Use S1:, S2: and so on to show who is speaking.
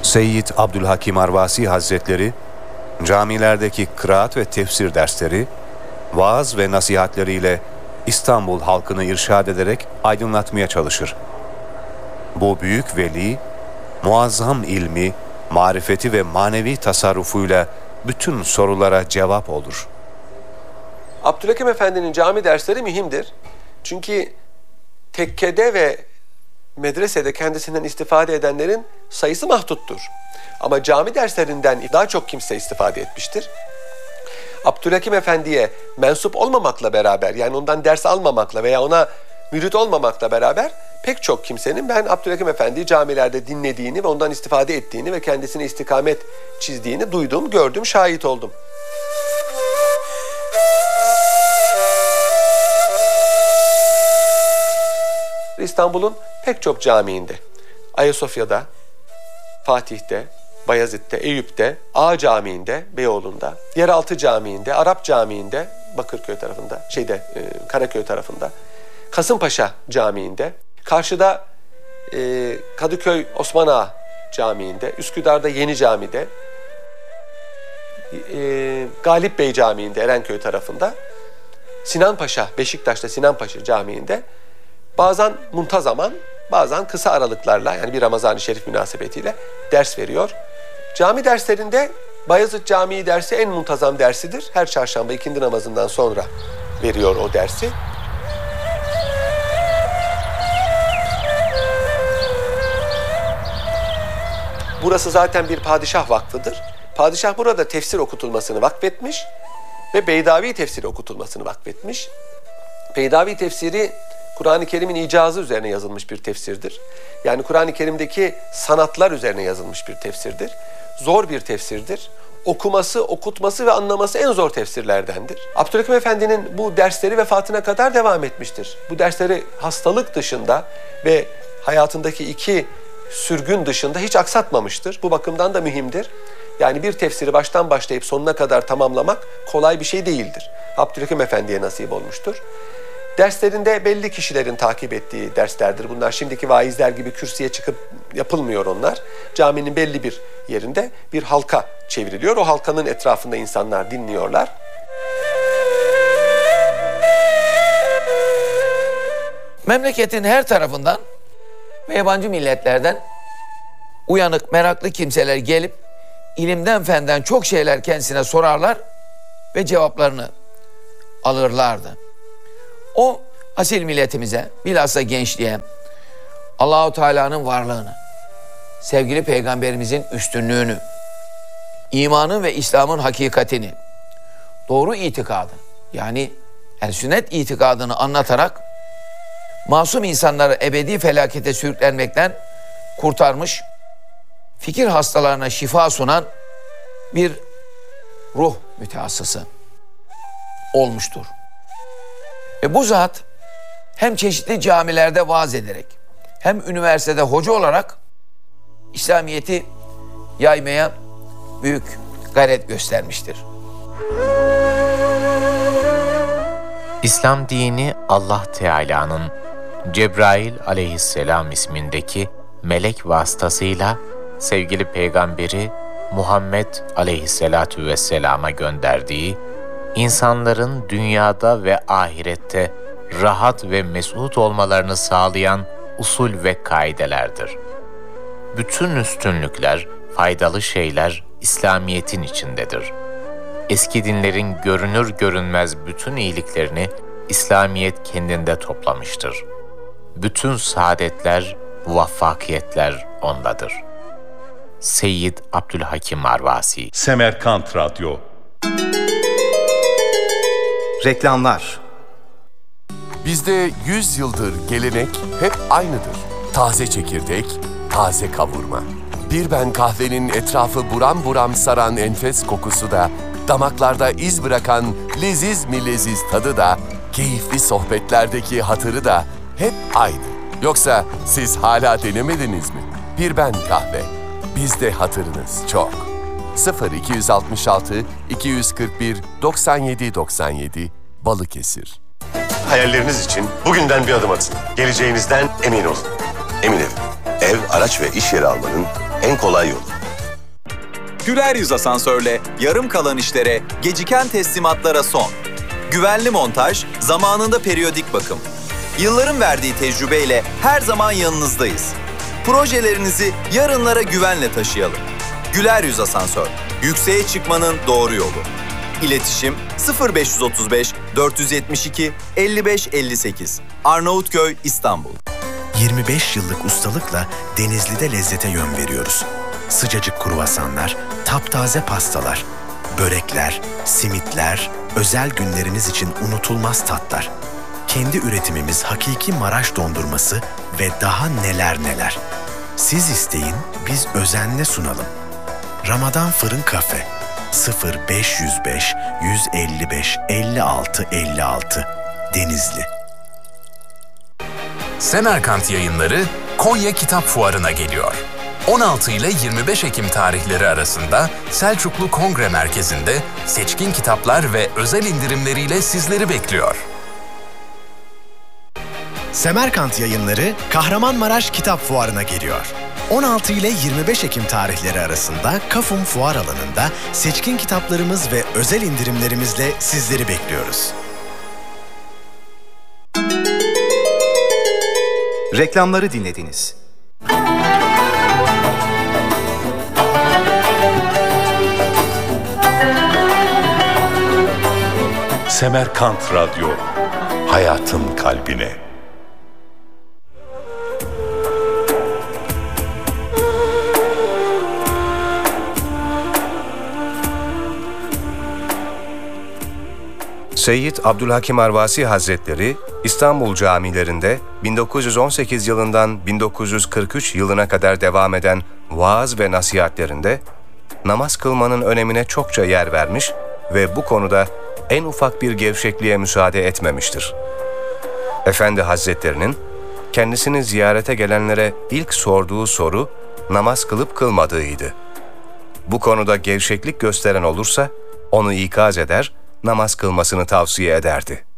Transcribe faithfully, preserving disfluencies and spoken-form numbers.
S1: Seyyid Abdülhakim Arvasi Hazretleri, camilerdeki kıraat ve tefsir dersleri, vaaz ve nasihatleriyle İstanbul halkını irşad ederek aydınlatmaya çalışır. Bu büyük veli, muazzam ilmi, marifeti ve manevi tasarrufuyla bütün sorulara cevap olur.
S2: Abdülhakim Efendi'nin cami dersleri mühimdir. Çünkü tekkede ve medresede kendisinden istifade edenlerin sayısı mahduttur. Ama cami derslerinden daha çok kimse istifade etmiştir. Abdülhakim Efendi'ye mensup olmamakla beraber, yani ondan ders almamakla veya ona mürit olmamakla beraber pek çok kimsenin ben Abdülhakim Efendi'yi camilerde dinlediğini ve ondan istifade ettiğini ve kendisine istikamet çizdiğini duydum, gördüm, şahit oldum. İstanbul'un pek çok camiinde, Ayasofya'da, Fatih'te, Bayezid'de, Eyüp'te, Ağa Camii'nde, Beyoğlu'nda, Yeraltı Camii'nde, Arap Camii'nde, Bakırköy tarafında, şeyde e, Karaköy tarafında, Kasımpaşa Camii'nde, karşıda e, Kadıköy Osman Ağa Camii'nde, Üsküdar'da Yeni Cami'de, e, Galip Bey Camii'nde, Erenköy tarafında, Sinanpaşa, Beşiktaş'ta Sinanpaşa Camii'nde bazen muntazaman, bazen kısa aralıklarla, yani bir Ramazan-ı Şerif münasebetiyle ders veriyor. Cami derslerinde Bayezid Camii dersi en muntazam dersidir. Her çarşamba ikindi namazından sonra veriyor o dersi. Burası zaten bir padişah vakfıdır. Padişah burada tefsir okutulmasını vakfetmiş ve Beydavi tefsiri okutulmasını vakfetmiş. Beydavi tefsiri Kur'an-ı Kerim'in icazı üzerine yazılmış bir tefsirdir. Yani Kur'an-ı Kerim'deki sanatlar üzerine yazılmış bir tefsirdir. Zor bir tefsirdir. Okuması, okutması ve anlaması en zor tefsirlerdendir. Abdülhakim Efendi'nin bu dersleri vefatına kadar devam etmiştir. Bu dersleri hastalık dışında ve hayatındaki iki sürgün dışında hiç aksatmamıştır. Bu bakımdan da mühimdir. Yani bir tefsiri baştan başlayıp sonuna kadar tamamlamak kolay bir şey değildir. Abdülhakim Efendi'ye nasip olmuştur. Derslerinde belli kişilerin takip ettiği derslerdir. Bunlar şimdiki vaizler gibi kürsüye çıkıp yapılmıyor onlar. Caminin belli bir yerinde bir halka çevriliyor. O halkanın etrafında insanlar dinliyorlar.
S3: Memleketin her tarafından ve yabancı milletlerden uyanık, meraklı kimseler gelip ilimden fenden çok şeyler kendisine sorarlar ve cevaplarını alırlardı. O asil milletimize, bilhassa gençliğe, Allah-u Teala'nın varlığını, sevgili Peygamberimizin üstünlüğünü, imanın ve İslam'ın hakikatini, doğru itikadı, yani el-sünnet itikadını anlatarak masum insanları ebedi felakete sürüklenmekten kurtarmış, fikir hastalarına şifa sunan bir ruh mütehassısı olmuştur. Ve bu zat hem çeşitli camilerde vaaz ederek hem üniversitede hoca olarak İslamiyet'i yaymaya büyük gayret göstermiştir.
S4: İslam dini Allah Teala'nın Cebrail aleyhisselam ismindeki melek vasıtasıyla sevgili peygamberi Muhammed aleyhisselatu vesselama gönderdiği, insanların dünyada ve ahirette rahat ve mesut olmalarını sağlayan usul ve kaidelerdir. Bütün üstünlükler, faydalı şeyler İslamiyet'in içindedir. Eski dinlerin görünür görünmez bütün iyiliklerini İslamiyet kendinde toplamıştır. Bütün saadetler, muvaffakiyetler ondadır. Seyyid Abdülhakim Arvasi.
S5: Semerkant Radyo.
S6: Reklamlar.
S7: Bizde yüz yıldır gelenek hep aynıdır. Taze çekirdek, taze kavurma. Bir ben kahvenin etrafı buram buram saran enfes kokusu da, damaklarda iz bırakan leziz mi leziz tadı da, keyifli sohbetlerdeki hatırı da hep aynı. Yoksa siz hala denemediniz mi? Bir ben kahve. Bizde hatırınız çok. sıfır iki altı altı iki kırk bir doksan yedi doksan yedi Balıkesir.
S8: Hayalleriniz için bugünden bir adım atın. Geleceğinizden emin olun. Emin Ev. Ev, araç ve iş yeri almanın en kolay yolu.
S5: Güler Yüz Asansör'le yarım kalan işlere, geciken teslimatlara son. Güvenli montaj, zamanında periyodik bakım. Yılların verdiği tecrübeyle her zaman yanınızdayız. Projelerinizi yarınlara güvenle taşıyalım. Güler Yüz Asansör, yükseğe çıkmanın doğru yolu. İletişim sıfır beş otuz beş dört yetmiş iki elli beş elli sekiz Arnavutköy, İstanbul.
S9: yirmi beş yıllık ustalıkla Denizli'de lezzete yön veriyoruz. Sıcacık kruvasanlar, taptaze pastalar, börekler, simitler, özel günleriniz için unutulmaz tatlar. Kendi üretimimiz hakiki Maraş dondurması ve daha neler neler. Siz isteyin, biz özenle sunalım. Ramazan Fırın Kafe sıfır beş yüz beş yüz elli beş elli altı elli altı Denizli.
S10: Semerkant Yayınları Konya Kitap Fuarı'na geliyor. on altı ile yirmi beş Ekim tarihleri arasında Selçuklu Kongre Merkezi'nde seçkin kitaplar ve özel indirimleriyle sizleri bekliyor.
S9: Semerkant Yayınları Kahramanmaraş Kitap Fuarı'na geliyor. on altı ile yirmi beş Ekim tarihleri arasında Kafum Fuar alanında seçkin kitaplarımız ve özel indirimlerimizle sizleri bekliyoruz.
S6: Reklamları dinlediniz.
S11: Semerkant Radyo, hayatın kalbine.
S1: Seyyid Abdülhakim Arvasi Hazretleri, İstanbul camilerinde bin dokuz yüz on sekiz yılından bin dokuz yüz kırk üç yılına kadar devam eden vaaz ve nasihatlerinde namaz kılmanın önemine çokça yer vermiş ve bu konuda en ufak bir gevşekliğe müsaade etmemiştir. Efendi Hazretlerinin kendisini ziyarete gelenlere ilk sorduğu soru namaz kılıp kılmadığıydı. Bu konuda gevşeklik gösteren olursa onu ikaz eder, namaz kılmasını tavsiye ederdi.